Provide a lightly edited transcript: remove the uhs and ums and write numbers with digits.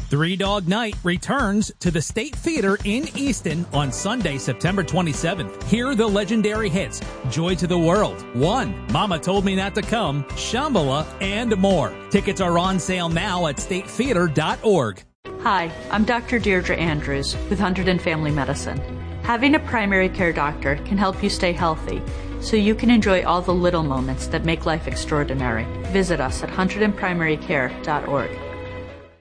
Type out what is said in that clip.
Three Dog Night returns to the State Theater in Easton on Sunday, September 27th. Hear the legendary hits, Joy to the World, One, Mama Told Me Not to Come, Shambhala, and more. Tickets are on sale now at statetheater.org. Hi, I'm Dr. Deirdre Andrews with Hunterdon Family Medicine. Having a primary care doctor can help you stay healthy, so you can enjoy all the little moments that make life extraordinary. Visit us at hunterdonprimarycare.org.